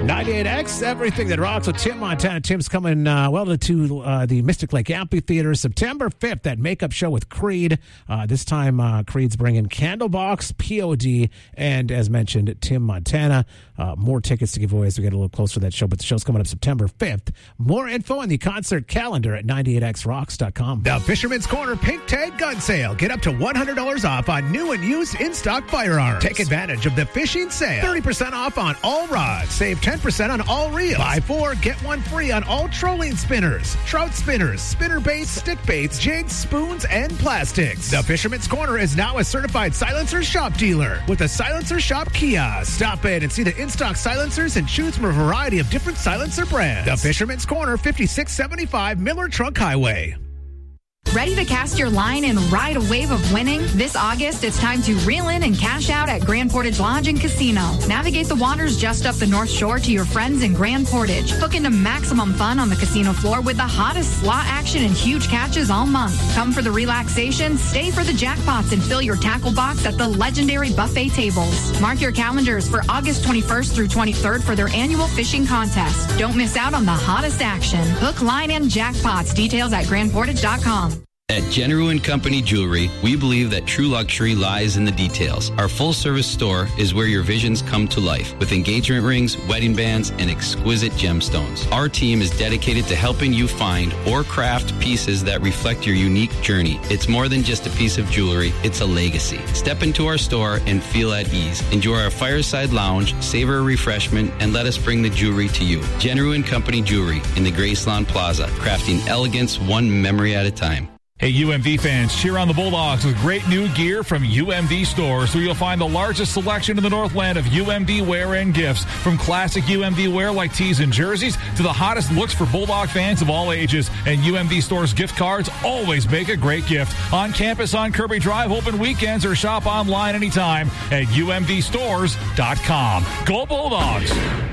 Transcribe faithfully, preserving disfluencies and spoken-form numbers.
ninety-eight X, everything that rocks with Tim Montana. Tim's coming, uh, well, to uh, the Mystic Lake Amphitheater September fifth, that makeup show with Creed. Uh, this time, uh, Creed's bringing Candlebox, P O D, and as mentioned, Tim Montana. Uh, more tickets to give away as we get a little closer to that show, but the show's coming up September fifth. More info on the concert calendar at ninety-eight x rocks dot com. The Fisherman's Corner Pink Tag Gun Sale. Get up to one hundred dollars off on new and used in-stock firearms. Take advantage of the fishing sale. thirty percent off on all rods. Save ten percent on all reels. Buy four, get one free on all trolling spinners, trout spinners, spinner baits, stick baits, jigs, spoons, and plastics. The Fisherman's Corner is now a certified silencer shop dealer with a silencer shop kiosk. Stop in and see the in-stock silencers and choose from a variety of different silencer brands. The Fisherman's Corner, fifty-six seventy-five Miller Trunk Highway. Ready to cast your line and ride a wave of winning? This August, it's time to reel in and cash out at Grand Portage Lodge and Casino. Navigate the waters just up the North Shore to your friends in Grand Portage. Hook into maximum fun on the casino floor with the hottest slot action and huge catches all month. Come for the relaxation, stay for the jackpots, and fill your tackle box at the legendary buffet tables. Mark your calendars for August twenty-first through twenty-third for their annual fishing contest. Don't miss out on the hottest action. Hook, line, and jackpots. Details at grand portage dot com. At General and Company Jewelry, we believe that true luxury lies in the details. Our full-service store is where your visions come to life, with engagement rings, wedding bands, and exquisite gemstones. Our team is dedicated to helping you find or craft pieces that reflect your unique journey. It's more than just a piece of jewelry, it's a legacy. Step into our store and feel at ease. Enjoy our fireside lounge, savor a refreshment, and let us bring the jewelry to you. General and Company Jewelry in the Graceland Plaza, crafting elegance one memory at a time. Hey, U M V fans, cheer on the Bulldogs with great new gear from U M V stores, where you'll find the largest selection in the Northland of U M V wear and gifts, from classic U M V wear like tees and jerseys to the hottest looks for Bulldog fans of all ages. And U M V stores gift cards always make a great gift. On campus on Kirby Drive, open weekends, or shop online anytime at U M V stores dot com. Go Bulldogs!